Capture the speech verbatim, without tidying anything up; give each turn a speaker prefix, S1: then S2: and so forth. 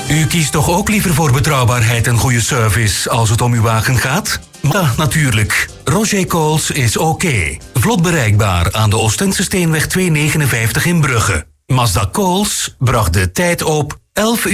S1: U kiest toch ook liever voor betrouwbaarheid en goede service als het om uw wagen gaat? Ja, natuurlijk. Roger Coles is oké. Vlot bereikbaar aan de Oostense Steenweg tweehonderdnegenenvijftig in Brugge. Mazda Coles bracht de tijd op elf uur.